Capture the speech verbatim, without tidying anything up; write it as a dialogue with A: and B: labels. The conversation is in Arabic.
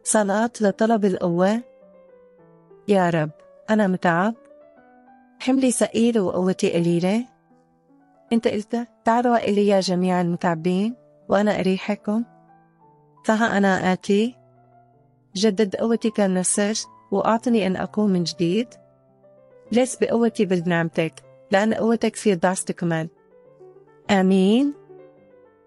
A: صلاة لطلب القوة. يا رب أنا متعب، حملي ثقيل وقوتي قليلة. أنت قلت تعالوا إلي يا جميع المتعبين وأنا أريحكم، فها أنا آتي. جدد قوتي كالنسر وأعطني أن أقوم من جديد. ليس بقوتي بل بنعمتك، لأن قوتك في ضعف تكمل. آمين.